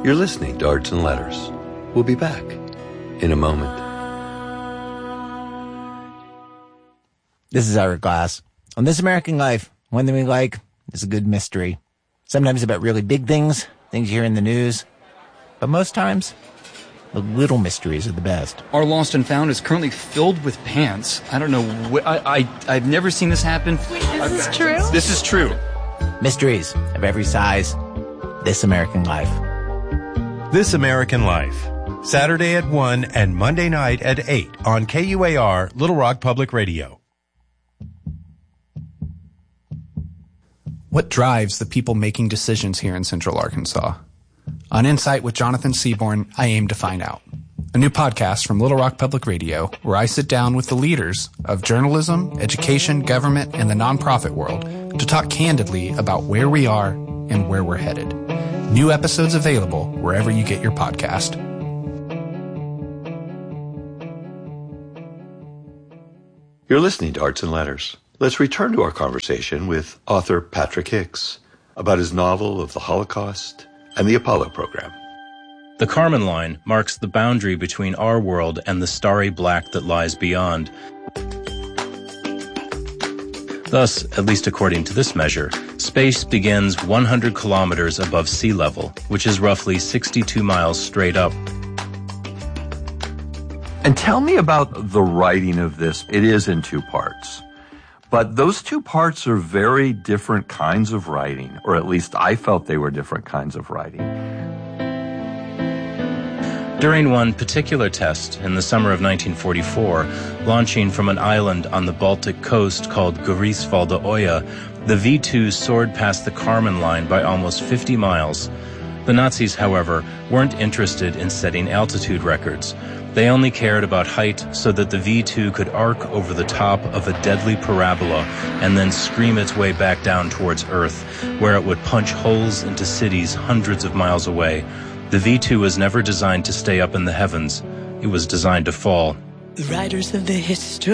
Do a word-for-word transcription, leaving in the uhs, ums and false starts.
You're listening to Arts and Letters. We'll be back in a moment. This is Ira Glass. On This American Life, one thing we like is a good mystery. Sometimes about really big things, things you hear in the news. But most times, the little mysteries are the best. Our Lost and Found is currently filled with pants. I don't know. Wh- I, I, I've never seen this happen. Wait, this I've, is true? This is true. Mysteries of every size. This American Life. This American Life. Saturday at one and Monday night at eight on K U A R, Little Rock Public Radio. What drives the people making decisions here in Central Arkansas? On Insight with Jonathan Seaborn, I aim to find out. A new podcast from Little Rock Public Radio where I sit down with the leaders of journalism, education, government, and the nonprofit world to talk candidly about where we are and where we're headed. New episodes available wherever you get your podcast. You're listening to Arts and Letters. Let's return to our conversation with author Patrick Hicks about his novel of the Holocaust and the Apollo program. The Kármán line marks the boundary between our world and the starry black that lies beyond. Thus, at least according to this measure, space begins one hundred kilometers above sea level, which is roughly sixty-two miles straight up. And tell me about the writing of this. It is in two parts. But those two parts are very different kinds of writing, or at least I felt they were different kinds of writing. During one particular test in the summer of nineteen forty-four, launching from an island on the Baltic coast called Greifswalder Oya, the V two soared past the Kármán line by almost fifty miles. The Nazis, however, weren't interested in setting altitude records. They only cared about height so that the V two could arc over the top of a deadly parabola and then scream its way back down towards Earth, where it would punch holes into cities hundreds of miles away. The V two was never designed to stay up in the heavens. It was designed to fall. The writers of the history